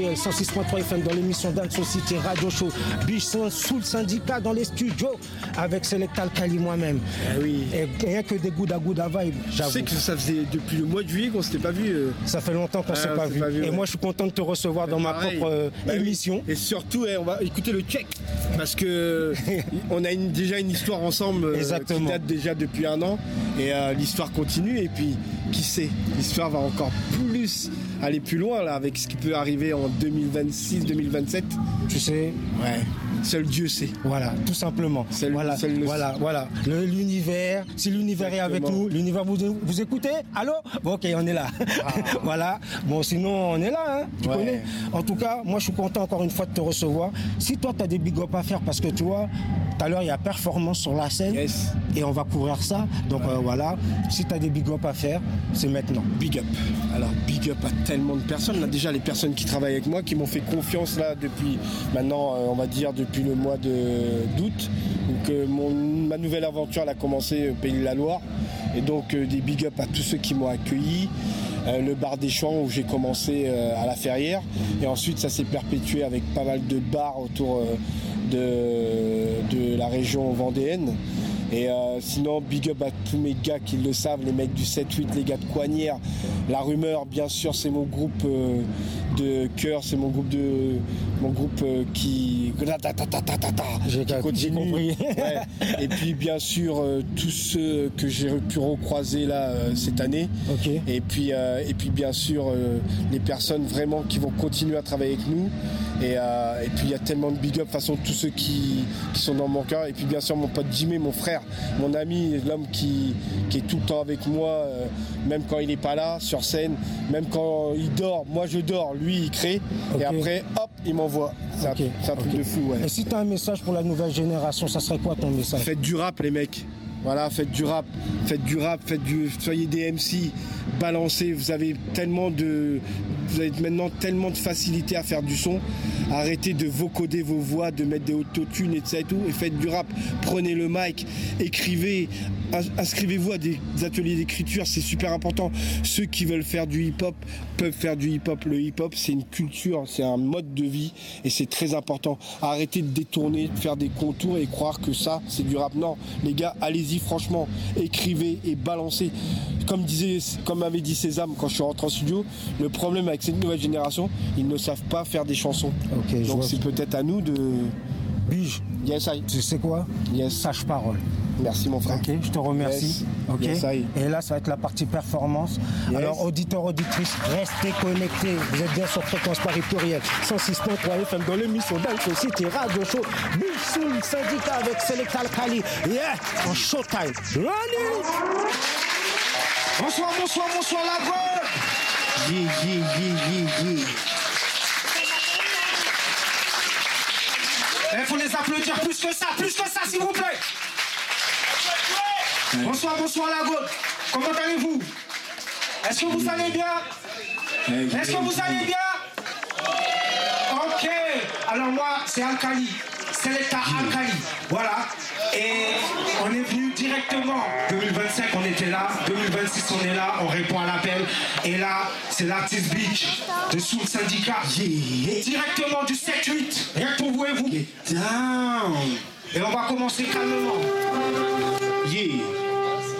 106.3 FM dans l'émission Dance Society Radio Show. Bichon sous le syndicat dans les studios avec Selecta Alkali moi-même. Oui. Et rien que des Gouda vibe. Je sais que ça faisait depuis le mois de juillet qu'on s'était pas vu. Ça fait longtemps qu'on s'est pas vu. Et moi je suis content de te recevoir dans ma propre émission. Et surtout, on va écouter le check parce que on a déjà une histoire ensemble qui date déjà depuis un an et l'histoire continue et puis qui sait, l'histoire va encore plus aller plus loin là avec ce qui peut arriver en 2026-2027. Tu sais, ouais. Seul Dieu sait. Voilà, tout simplement. Voilà. L'univers, si l'univers est avec nous, l'univers vous écoutez? Allô? Bon, ok, on est là. Voilà. Bon, sinon, on est là, hein. Tu connais? En tout cas, moi, je suis content encore une fois de te recevoir. Si toi, tu as des big up à faire, parce que tu vois, tout à l'heure, il y a performance sur la scène. Yes. Et on va couvrir ça. Donc, voilà. Si tu as des big up à faire, c'est maintenant. Big up. Alors, big up à tellement de personnes. Là, déjà, les personnes qui travaillent avec moi, qui m'ont fait confiance là depuis maintenant, on va dire, depuis le mois d'août. Donc ma nouvelle aventure elle a commencé au Pays de la Loire. Et donc des big up à tous ceux qui m'ont accueilli. Le bar des Champs où j'ai commencé à la Ferrière. Et ensuite ça s'est perpétué avec pas mal de bars autour de la région vendéenne. Et sinon, big up à tous mes gars qui le savent, les mecs du 7-8, les gars de Coignères. La Rumeur, bien sûr, c'est mon groupe de cœur, c'est mon groupe qui continue. Compris. Ouais. Et puis, bien sûr, tous ceux que j'ai pu recroiser là cette année. Okay. Et puis, bien sûr, les personnes vraiment qui vont continuer à travailler avec nous. Et puis, il y a tellement de big up, de toute façon, tous ceux qui sont dans mon cœur. Et puis, bien sûr, mon pote Jimmy, mon frère, mon ami, l'homme qui est tout le temps avec moi, même quand il n'est pas là, sur scène, même quand il dort, moi je dors, lui il crée, et après, hop, il m'envoie. C'est un truc de fou, ouais. Et si tu as un message pour la nouvelle génération, ça serait quoi ton message? Faites du rap, les mecs. Voilà, faites du rap, soyez des MC, balancez, vous avez maintenant tellement de facilité à faire du son. Arrêtez de vocoder vos voix, de mettre des autotunes et tout, et faites du rap. Prenez le mic, écrivez, inscrivez-vous à des ateliers d'écriture, c'est super important. Ceux qui veulent faire du hip-hop peuvent faire du hip-hop. Le hip-hop, c'est une culture, c'est un mode de vie, et c'est très important. Arrêtez de détourner, de faire des contours et croire que ça, c'est du rap. Non, les gars, allez-y franchement, écrivez et balancez. Comme avait dit Sésame quand je suis rentré en studio, le problème avec cette nouvelle génération, ils ne savent pas faire des chansons. Okay, donc c'est peut-être à nous de... Bige, yes, I. Tu sais quoi? Yes. Sage parole. Merci mon frère. Ok, je te remercie. Yes. Ok. Yes, et là, ça va être la partie performance. Yes. Alors, auditeurs, auditrices, restez connectés. Vous êtes bien sur Fréquence Paris Pluriel, 106.3 FM dans l'émission Dance Society Radio Show. Bichon syndicat avec Selecta Alkali. Yeah, en showtime. Running. Bonsoir la gueule. Yeah. Il faut les applaudir plus que ça, s'il vous plaît. Bonsoir la gueule. Comment allez-vous? Est-ce que vous allez bien? Ok. Alors moi, c'est Alkali. Selecta Alkali. Voilà. Et on est venu directement. 2025, on était là. 2026, on est là. On répond à l'appel. Et là, c'est l'artiste Beach de Sous le Syndicat. Directement du 7-8. Rien que pour vous et vous. Down. Et on va commencer calmement. Yeah.